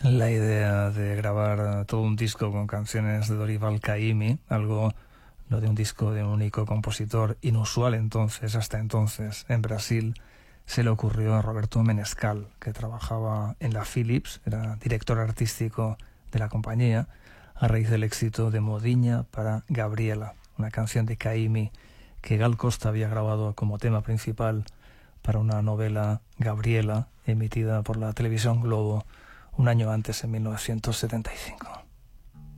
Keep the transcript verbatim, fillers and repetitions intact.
la idea de grabar todo un disco con canciones de Dorival Caymmi, algo lo de un disco de un único compositor, inusual entonces, hasta entonces, en Brasil, se le ocurrió a Roberto Menescal, que trabajaba en la Philips, era director artístico de la compañía, a raíz del éxito de Modiña para Gabriela, una canción de Caymmi que Gal Costa había grabado como tema principal para una novela, Gabriela, emitida por la televisión Globo un año antes, en mil novecientos setenta y cinco.